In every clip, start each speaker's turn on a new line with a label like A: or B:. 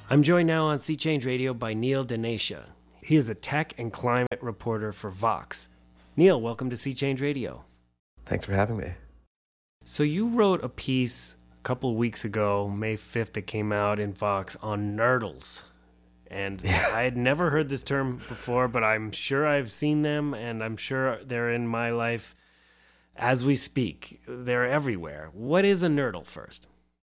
A: I'm joined now on Sea Change Radio by Neil Denacia. He is a tech and climate reporter for Vox. Neil, welcome to Sea Change Radio.
B: Thanks for having me.
A: So you wrote a piece a couple of weeks ago, May 5th, that came out in Vox on nurdles. And I had never heard this term before, but I'm sure I've seen them, and I'm sure they're in my life as we speak. They're everywhere. What is a nurdle first?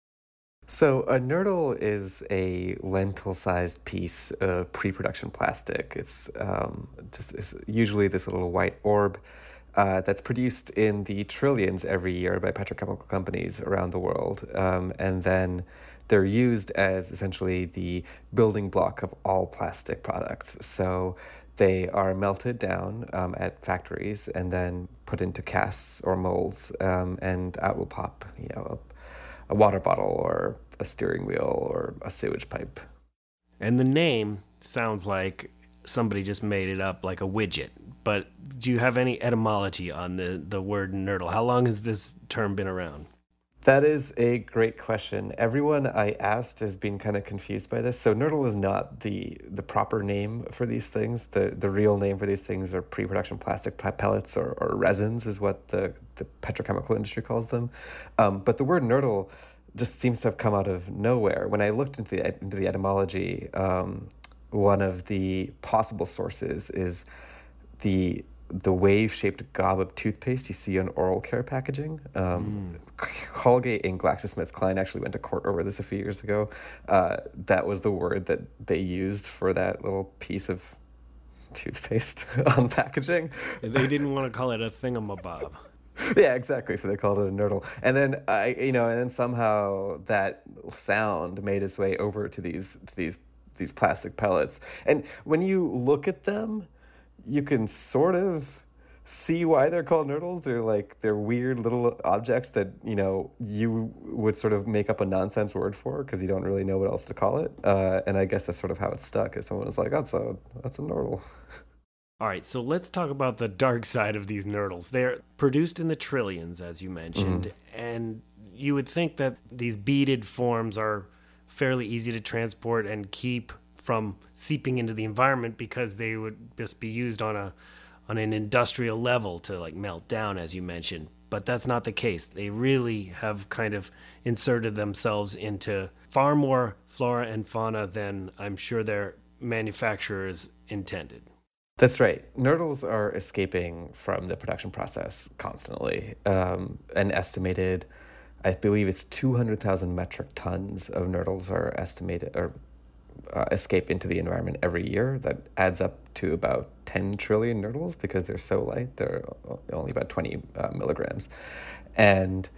B: So a nurdle is a lentil-sized piece of pre-production plastic. It's usually this little white orb that's produced in the trillions every year by petrochemical companies around the world. And then they're used as essentially the building block of all plastic products. So they are melted down at factories and then put into casts or molds, and out will pop, a water bottle or a steering wheel or a sewage pipe.
A: And the name sounds like somebody just made it up, like a widget. But do you have any etymology on the word nurdle? How long has this term been around?
B: That is a great question. Everyone I asked has been kind of confused by this. So nurdle is not the proper name for these things. The real name for these things are pre-production plastic pellets or resins is what the petrochemical industry calls them. But the word nurdle just seems to have come out of nowhere. When I looked into the etymology, one of the possible sources is the wave-shaped gob of toothpaste you see on oral care packaging. Colgate and GlaxoSmithKline actually went to court over this a few years ago. That was the word that they used for that little piece of toothpaste on packaging.
A: They didn't want to call it a thingamabob.
B: Yeah, exactly. So they called it a nurdle. And then somehow that sound made its way over to these plastic pellets. And when you look at them, you can sort of see why they're called nurdles. They're weird little objects that, you would sort of make up a nonsense word for because you don't really know what else to call it. And I guess that's sort of how it stuck. Is someone was like, that's a nurdle.
A: All right, so let's talk about the dark side of these nurdles. They're produced in the trillions, as you mentioned, and you would think that these beaded forms are fairly easy to transport and keep from seeping into the environment because they would just be used on an industrial level to like melt down, as you mentioned. But that's not the case. They really have kind of inserted themselves into far more flora and fauna than I'm sure their manufacturers intended.
B: That's right. Nurdles are escaping from the production process constantly. An estimated, I believe it's 200,000 metric tons of nurdles are estimated or escape into the environment every year. That adds up to about 10 trillion nurdles because they're so light. They're only about 20 milligrams. And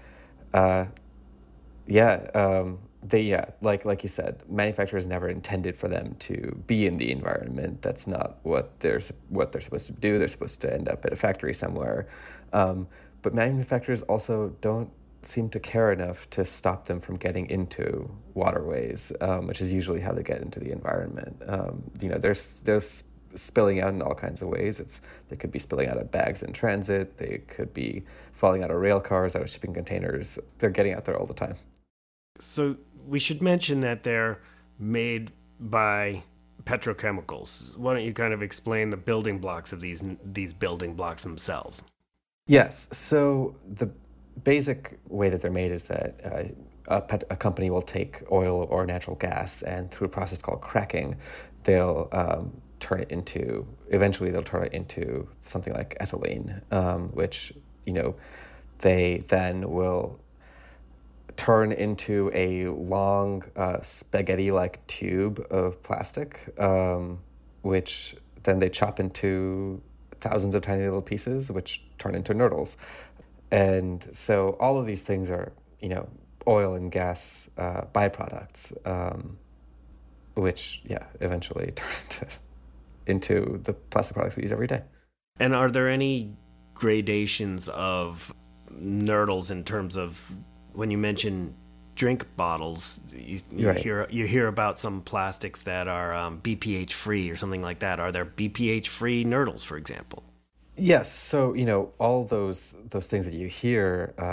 B: like you said, manufacturers never intended for them to be in the environment. That's not what they're supposed to do. They're supposed to end up at a factory somewhere. But manufacturers also don't seem to care enough to stop them from getting into waterways, which is usually how they get into the environment. They're spilling out in all kinds of ways. They could be spilling out of bags in transit. They could be falling out of rail cars, out of shipping containers. They're getting out there all the time.
A: So we should mention that they're made by petrochemicals. Why don't you kind of explain the building blocks of these building blocks themselves?
B: Yes. So the basic way that they're made is that a company will take oil or natural gas and through a process called cracking, they'll turn it into something like ethylene, which, they then will turn into a long spaghetti-like tube of plastic, which then they chop into thousands of tiny little pieces, which turn into nurdles. And so all of these things are, oil and gas byproducts, which, eventually turn into the plastic products we use every day.
A: And are there any gradations of nurdles in terms of, when you mention drink bottles, you
B: right.
A: hear about some plastics that are BPH free or something like that. Are there BPH free nurdles, for example?
B: Yes. So, all those things that you hear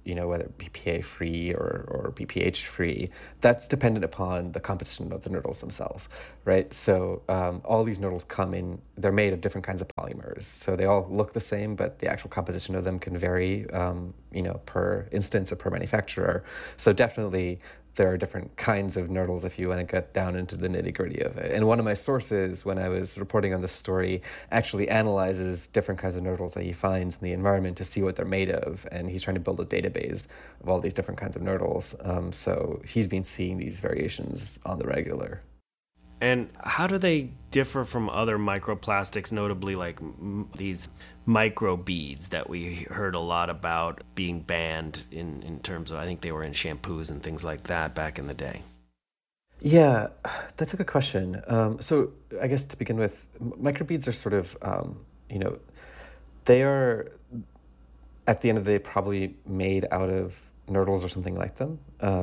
B: whether BPA free or BPH free, that's dependent upon the composition of the nurdles themselves, right? So all these nurdles they're made of different kinds of polymers. So they all look the same, but the actual composition of them can vary, per instance or per manufacturer. So definitely there are different kinds of nurdles if you want to get down into the nitty-gritty of it. And one of my sources, when I was reporting on this story, actually analyzes different kinds of nurdles that he finds in the environment to see what they're made of. And he's trying to build a database of all these different kinds of nurdles. So he's been seeing these variations on the regular.
A: And how do they differ from other microplastics, notably like these microbeads that we heard a lot about being banned in terms of, I think they were in shampoos and things like that back in the day?
B: Yeah, that's a good question. So I guess to begin with, microbeads are sort of, they are, at the end of the day, probably made out of nurdles or something like them.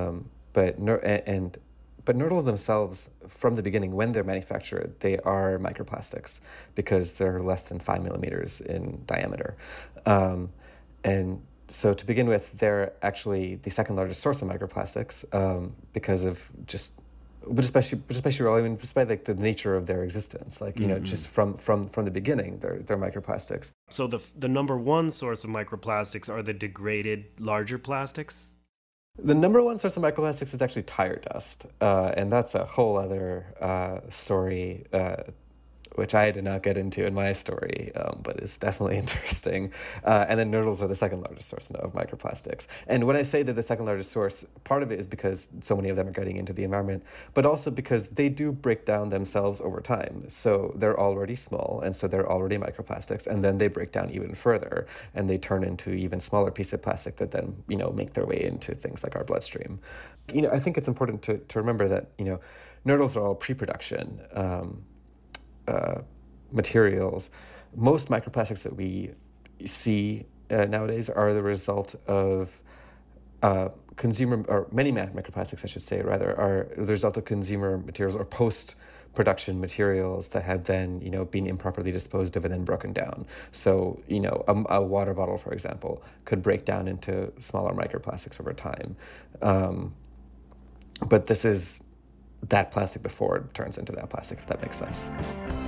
B: But nurdles themselves, from the beginning, when they're manufactured, they are microplastics because they're less than 5 millimeters in diameter. And so to begin with, they're actually the second largest source of microplastics because of despite like the nature of their existence, like, just from the beginning, they're microplastics.
A: So the number one source of microplastics are the degraded larger plastics?
B: The number one source of microplastics is actually tire dust, and that's a whole other story, which I did not get into in my story, but it's definitely interesting. And then nurdles are the second largest source of microplastics. And when I say that the second largest source, part of it is because so many of them are getting into the environment, but also because they do break down themselves over time. So they're already small, and so they're already microplastics, and then they break down even further, and they turn into even smaller pieces of plastic that then, make their way into things like our bloodstream. I think it's important to remember that, nurdles are all pre-production materials. Most microplastics that we see nowadays are the result of many microplastics, I should say, rather, are the result of consumer materials or post-production materials that have then, been improperly disposed of and then broken down. So, a water bottle, for example, could break down into smaller microplastics over time. But this is that plastic before it turns into that plastic, if that makes sense.